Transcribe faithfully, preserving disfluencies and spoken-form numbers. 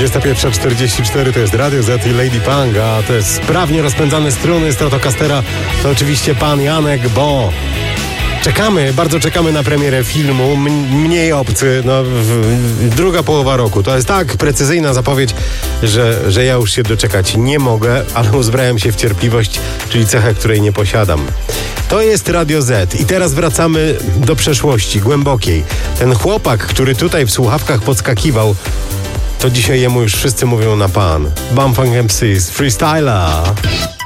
dwudziesta pierwsza czterdzieści cztery to jest Radio Z i Lady Punk, a te sprawnie rozpędzane struny Stratocastera to oczywiście pan Janek Bo. Czekamy, bardzo czekamy na premierę filmu M- Mniej obcy, no, w, w, druga połowa roku. To jest tak precyzyjna zapowiedź, że, że ja już się doczekać nie mogę, ale uzbrałem się w cierpliwość, czyli cechę, której nie posiadam. To jest Radio Z i teraz wracamy do przeszłości, głębokiej. Ten chłopak, który tutaj w słuchawkach podskakiwał, to dzisiaj jemu już wszyscy mówią na pan. Bum Funk M Cs, freestyler.